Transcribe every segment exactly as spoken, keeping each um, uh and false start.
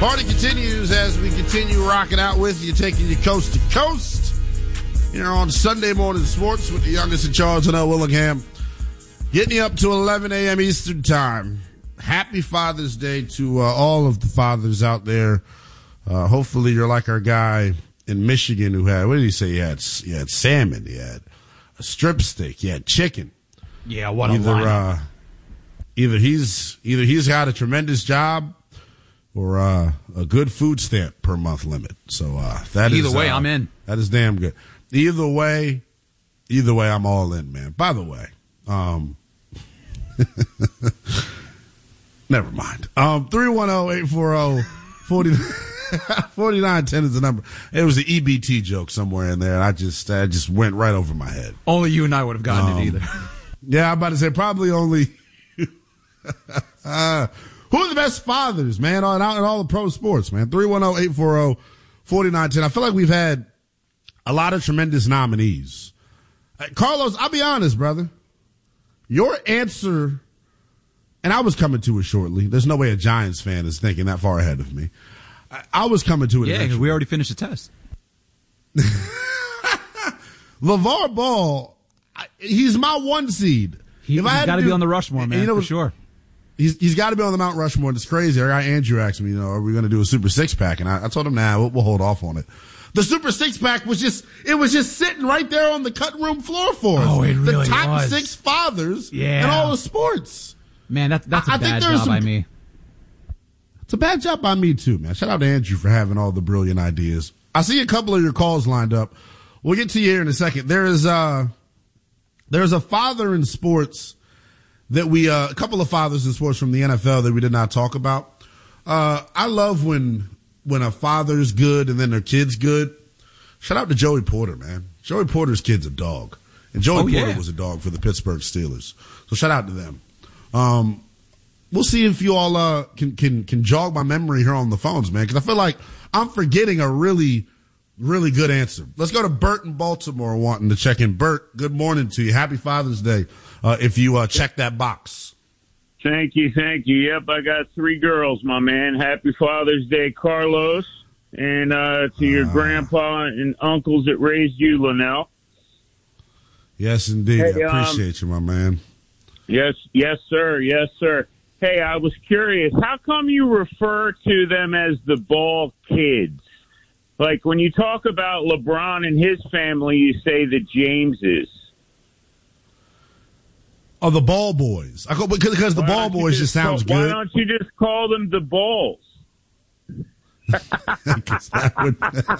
Party continues as we continue rocking out with you, taking you coast to coast here on Sunday Morning Sports with the youngest in charge, L. Willingham, getting you up to eleven a.m. Eastern Time. Happy Father's Day to uh, all of the fathers out there. Uh, hopefully you're like our guy in Michigan who had, what did he say? He had, he had salmon, he had a strip steak, he had chicken. Yeah, what a either, lineup. uh, either he's either he's got a tremendous job or uh, a good food stamp per month limit. So uh, that either is, way, uh, I'm in. That is damn good. Either way, either way, I'm all in, man. By the way, um, never mind. Um, three one zero, eight four zero, forty-nine ten is the number. It was an E B T joke somewhere in there, and I just I just went right over my head. Only you and I would have gotten um, it either. Yeah, I'm about to say probably only. uh, Who are the best fathers, man, on out in all the pro sports, man? three one zero, eight four zero, forty-nine ten. I feel like we've had a lot of tremendous nominees. Uh, Carlos, I'll be honest, brother. Your answer, and I was coming to it shortly. There's no way a Giants fan is thinking that far ahead of me. I, I was coming to it Yeah, because we already finished the test. LeVar Ball, I, he's my one seed. He, if he's got to be on the Rushmore, man, you know, for sure. He's he's got to be on the Mount Rushmore. It's crazy. Our guy Andrew asked me, you know, are we going to do a Super Six Pack? And I, I told him, nah, we'll, we'll hold off on it. The Super Six Pack was just it was just sitting right there on the cut room floor for us. Oh, it really the top was. six fathers yeah. in all the sports. Man, that, that's a I, bad I job some, by me. It's a bad job by me too, man. Shout out to Andrew for having all the brilliant ideas. I see a couple of your calls lined up. We'll get to you here in a second. There is uh there's a father in sports that we, uh, a couple of fathers in sports from the N F L that we did not talk about. Uh, I love when, when a father's good and then their kid's good. Shout out to Joey Porter, man. Joey Porter's kid's a dog. And Joey oh, Porter yeah. was a dog for the Pittsburgh Steelers. So shout out to them. Um, we'll see if you all, uh, can, can, can jog my memory here on the phones, man. Cause I feel like I'm forgetting a really, really good answer. Let's go to Bert in Baltimore wanting to check in. Bert, good morning to you. Happy Father's Day. Uh, if you uh, check that box. Thank you, thank you. Yep, I got three girls, my man. Happy Father's Day, Carlos, and uh, to your uh, grandpa and uncles that raised you, Linnell. Yes, indeed. Hey, I appreciate um, you, my man. Yes, yes, sir. Yes, sir. Hey, I was curious. How come you refer to them as the Ball kids? Like when you talk about LeBron and his family, you say the Jameses. Oh, the Ball Boys. I go, because, because the Ball Boys just, just sounds call, good. Why don't you just call them the Balls? would...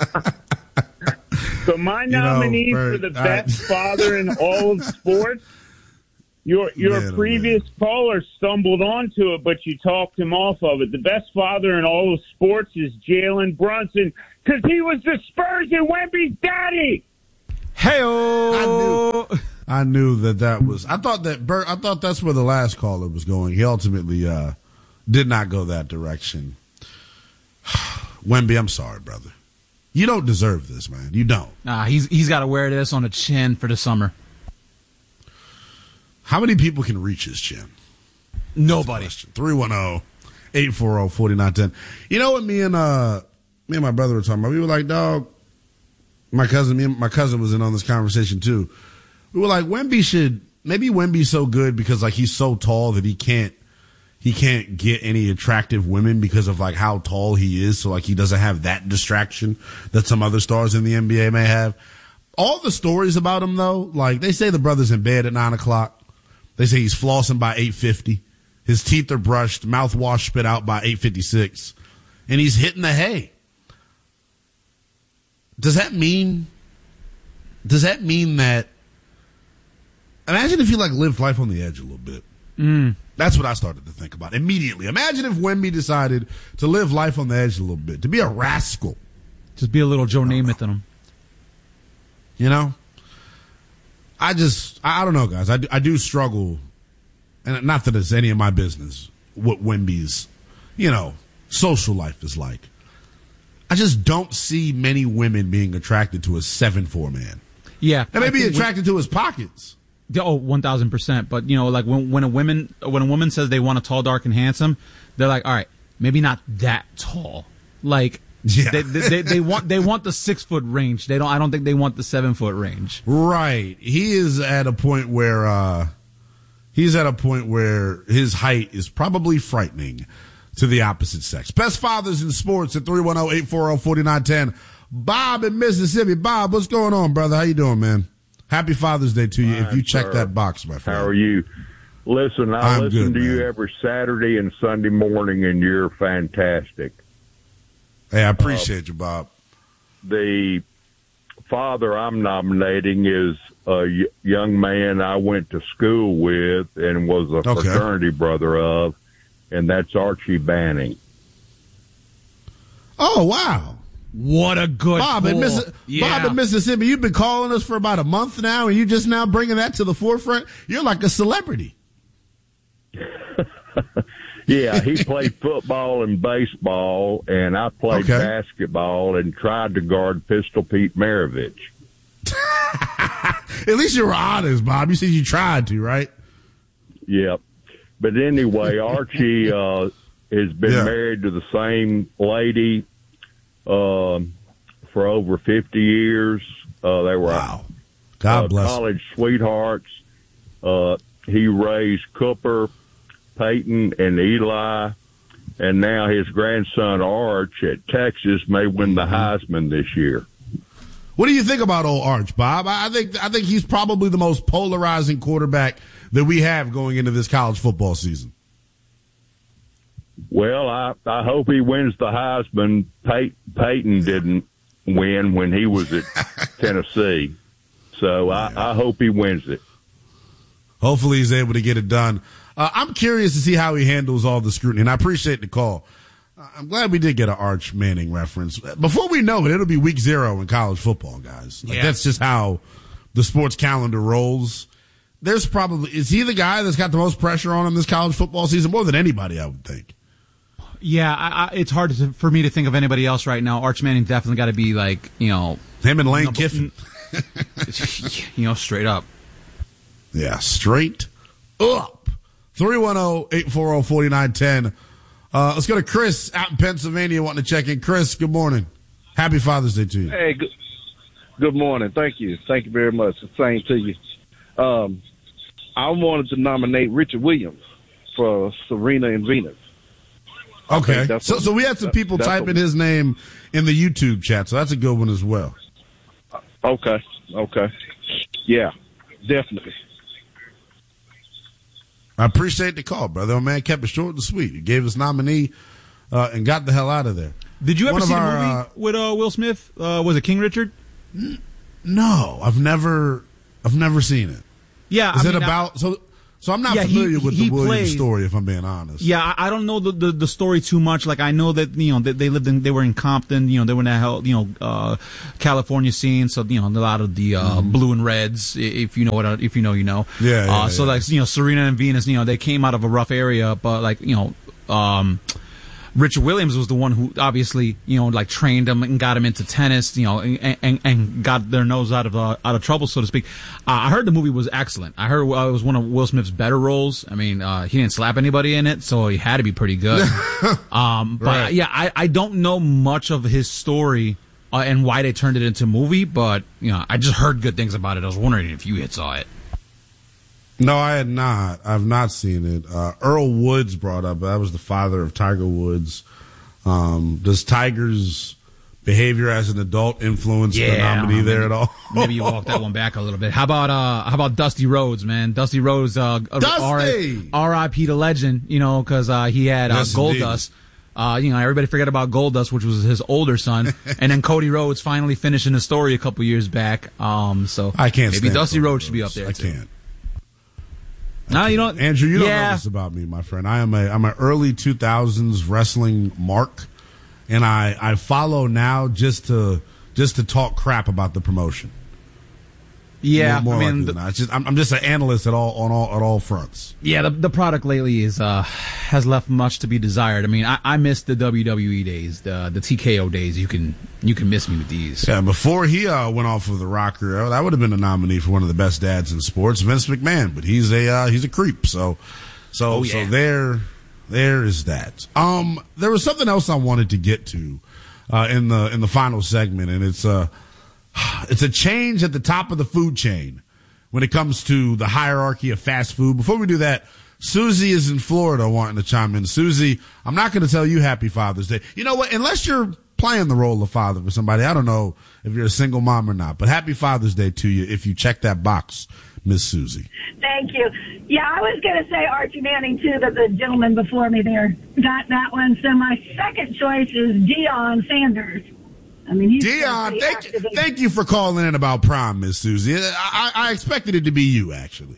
So my nominee you know, for the best I... father in all of sports, your your man, previous oh, caller stumbled onto it, but you talked him off of it. The best father in all of sports is Jalen Brunson because he was the Spurs and Wemby's daddy. Hey-o! I knew. I knew that that was. I thought that Bert. I thought that's where the last caller was going. He ultimately uh, did not go that direction. Wemby, I'm sorry, brother. You don't deserve this, man. You don't. Nah, he's he's got to wear this on a chin for the summer. How many people can reach his chin? Nobody. three one zero, eight four zero, four nine one zero. You know what? Me and uh, me and my brother were talking about. We were like, dog. My cousin, me and my cousin was in on this conversation too. We were like, Wemby should, maybe Wemby's so good because like he's so tall that he can't, he can't get any attractive women because of like how tall he is. So like he doesn't have that distraction that some other stars in the N B A may have. All the stories about him though, like they say the brother's in bed at nine o'clock. They say he's flossing by eight fifty. His teeth are brushed, mouthwash spit out by eight fifty-six. And he's hitting the hay. Does that mean, does that mean that, imagine if he like lived life on the edge a little bit. Mm. That's what I started to think about immediately. Imagine if Wemby decided to live life on the edge a little bit, to be a rascal. Just be a little Joe Namath in him. You know? I just, I, I don't know, guys. I do, I do struggle, and not that it's any of my business, what Wemby's, you know, social life is like. I just don't see many women being attracted to a seven four man. Yeah. And maybe attracted to his pockets. Oh, one thousand percent. But, you know, like when, when a woman when a woman says they want a tall, dark, and handsome, they're like, all right, maybe not that tall. Like Yeah. they, they, they, they want they want the six foot range. They don't. I don't think they want the seven foot range. Right. He is at a point where uh, he's at a point where his height is probably frightening to the opposite sex. Best fathers in sports at three one zero, eight four zero, four nine one zero. Bob in Mississippi. Bob, what's going on, brother? How you doing, man? Happy Father's Day to you. Fine, if you check sir. that box, my friend. How are you? Listen, I I'm listen good, to you man. every Saturday and Sunday morning, and you're fantastic. Hey, I appreciate uh, you, Bob. The father I'm nominating is a y- young man I went to school with and was a Okay. fraternity brother of, and that's Archie Banning. Oh, wow. What a good Bob in, pull. Missi- Yeah. Bob in Mississippi, you've been calling us for about a month now, and you just now bringing that to the forefront? You're like a celebrity. Yeah, he played football and baseball, and I played Okay. basketball and tried to guard Pistol Pete Maravich. At least you were honest, Bob. You said you tried to, right? Yep. But anyway, Archie uh, has been Yeah. married to the same lady um, for over fifty years. Uh, they were Wow. God uh, bless. college sweethearts. Uh, he raised Cooper, Peyton, and Eli, and now his grandson Arch at Texas may win the Heisman this year. What do you think about old Arch, Bob? I I think I think he's probably the most polarizing quarterback that we have going into this college football season. Well, I, I hope he wins the Heisman. Pey- Peyton didn't win when he was at Tennessee, so I, I hope he wins it. Hopefully he's able to get it done. Uh, I'm curious to see how he handles all the scrutiny, and I appreciate the call. Uh, I'm glad we did get an Arch Manning reference. Before we know it, it'll be week zero in college football, guys. Like, Yeah. That's just how the sports calendar rolls. There's probably, is he the guy that's got the most pressure on him this college football season? More than anybody, I would think. Yeah, I, I, it's hard to, for me to think of anybody else right now. Arch Manning definitely got to be like, you know, Him and Lane No, but- Kiffin. you know, straight up. Yeah, straight up. three one zero, eight four zero, four nine one zero. Uh, let's go to Chris out in Pennsylvania wanting to check in. Chris, good morning. Happy Father's Day to you. Hey, good, good morning. Thank you. Thank you very much. The same to you. Um, I wanted to nominate Richard Williams for Serena and Venus. Okay. that's So, what- so we had some people that's typing what- his name in the YouTube chat, so that's a good one as well. Okay. Okay. Yeah, definitely. I appreciate the call, brother. My man kept it short and sweet. He gave his nominee uh, and got the hell out of there. Did you ever One of see our, the movie uh, with uh, Will Smith? Uh, was it King Richard? No, I've never, I've never seen it. Yeah. Is I it mean, I- about? So, so I'm not Yeah, he- familiar with he the Williams played- story, if I'm being honest. Yeah, I I don't know the, the, the story too much. Like I know that you know that they lived in, they were in Compton. You know, they were in that hell, you know uh, California scene. So you know a lot of the uh, blue and reds. i- If you know what, I- if you know, you know. Yeah, yeah, uh, So yeah. like you know Serena and Venus. You know they came out of a rough area, but like you know. Um, Richard Williams was the one who obviously, you know, like trained him and got him into tennis, you know, and, and, and got their nose out of uh, out of trouble, so to speak. Uh, I heard the movie was excellent. I heard uh, it was one of Will Smith's better roles. I mean, uh, he didn't slap anybody in it, so he had to be pretty good. um, but Right. yeah, I, I don't know much of his story uh, and why they turned it into a movie, but you know, I just heard good things about it. I was wondering if you had saw it. No, I had not. I've not seen it. Uh, Earl Woods brought up. That was the father of Tiger Woods. Um, does Tiger's behavior as an adult influence the nominee maybe, there at all? Maybe you walk that one back a little bit. How about uh, how about Dusty Rhodes, man? Dusty Rhodes, uh, Dusty! R I P to legend, you know, because uh, he had uh, Yes, Gold indeed. Dust. Uh, you know, everybody forget about Gold Dust, which was his older son, and then Cody Rhodes finally finishing the story a couple years back. Um, so I can't. maybe stand Dusty Cody Rhodes should be up there. I too. can't. No, you know, Andrew, you don't yeah. know this about me, my friend. I am a I'm an early two thousands wrestling mark, and I I follow now just to just to talk crap about the promotion. Yeah, more, more I mean, likely the, than not. It's just I'm, I'm just an analyst at all on all at all fronts. yeah, the the product lately is uh has left much to be desired. I mean, I, I miss the W W E days, the the T K O days. You can you can miss me with these. Yeah, before he uh, went off of the rocker, uh, that would have been a nominee for one of the best dads in sports, Vince McMahon. But he's a uh, he's a creep. So so Oh, so yeah. there there is that. Um, there was something else I wanted to get to uh, in the in the final segment, and it's a it's a change at the top of the food chain when it comes to the hierarchy of fast food. Before we do that, Susie is in Florida wanting to chime in. Susie, I'm not going to tell you Happy Father's Day. You know what? Unless you're playing the role of father for somebody, I don't know if you're a single mom or not, but Happy Father's Day to you if you check that box, Miss Susie. Thank you. Yeah, I was going to say Archie Manning, too, that the gentleman before me there got that one. So my second choice is Deion Sanders. I mean, he's Deion, thank, thank you for calling in about prom, Miss Susie. I, I expected it to be you, actually.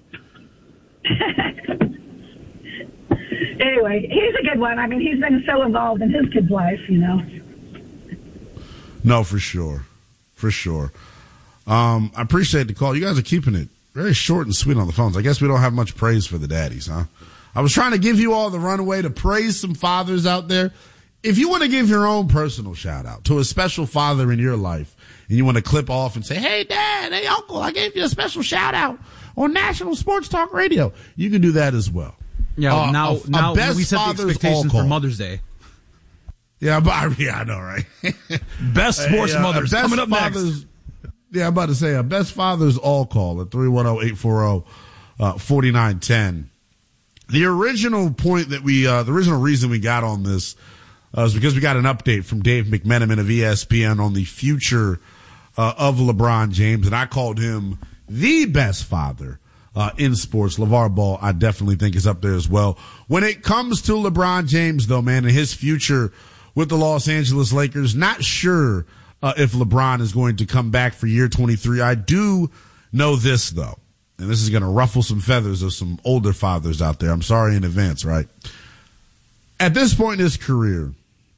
Anyway, he's a good one. I mean, he's been so involved in his kid's life, you know. No, for sure. For sure. Um, I appreciate the call. You guys are keeping it very short and sweet on the phones. I guess we don't have much praise for the daddies, huh? I was trying to give you all the runway to praise some fathers out there. If you want to give your own personal shout out to a special father in your life and you want to clip off and say, hey, Dad, hey, Uncle, I gave you a special shout out on National Sports Talk Radio, you can do that as well. Yeah, uh, now, a, now a best we set the expectations for Mother's Day. Yeah, but, yeah, I know, right? Best sports hey, uh, mothers best coming up fathers, next. Yeah, I'm about to say a best father's all call at three one zero, eight four zero, four nine one zero. The original point that we, uh, the original reason we got on this uh, is because we got an update from Dave McMenamin of E S P N on the future uh, of LeBron James, and I called him the best father uh, in sports. LeVar Ball, I definitely think, is up there as well. When it comes to LeBron James, though, man, and his future with the Los Angeles Lakers, not sure uh, if LeBron is going to come back for year twenty-three. I do know this, though, and this is going to ruffle some feathers of some older fathers out there. I'm sorry in advance, right? At this point in his career,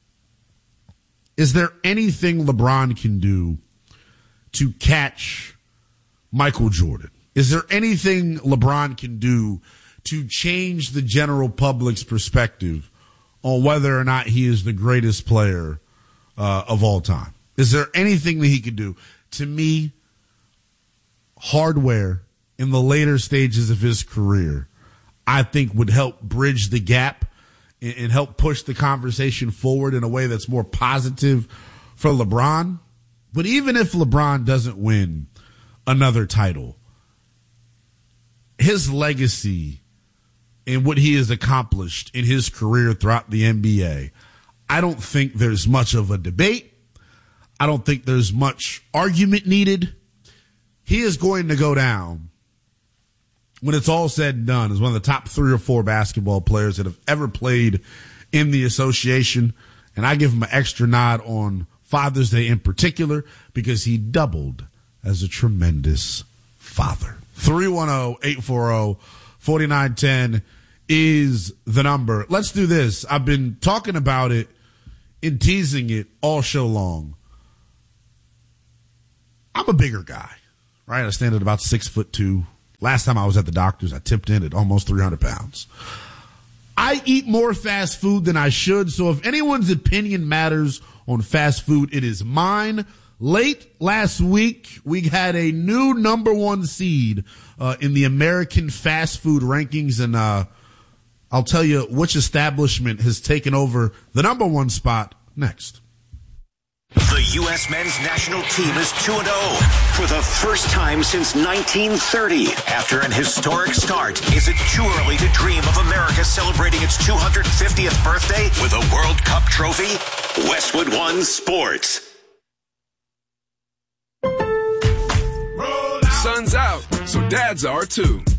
is there anything LeBron can do to catch Michael Jordan? Is there anything LeBron can do to change the general public's perspective on whether or not he is the greatest player uh, of all time? Is there anything that he could do? To me, hardware in the later stages of his career, I think would help bridge the gap and, and help push the conversation forward in a way that's more positive for LeBron. But even if LeBron doesn't win another title, his legacy and what he has accomplished in his career throughout the N B A, I don't think there's much of a debate. I don't think there's much argument needed. He is going to go down, when it's all said and done, as one of the top three or four basketball players that have ever played in the association. And I give him an extra nod on Father's Day in particular because he doubled as a tremendous father. three one zero, eight four zero, four nine one zero is the number. Let's do this. I've been talking about it and teasing it all show long. I'm a bigger guy, right? I stand at about six foot two. Last time I was at the doctor's, I tipped in at almost three hundred pounds. I eat more fast food than I should, so if anyone's opinion matters on fast food, it is mine. Late last week, we had a new number one seed uh, in the American fast food rankings, and uh, I'll tell you which establishment has taken over the number one spot next. The U S men's national team is two and oh for the first time since nineteen thirty. After an historic start, is it too early to dream of America celebrating its two hundred fiftieth birthday with a World Cup trophy? Westwood One Sports. Sun's out, so dads are too.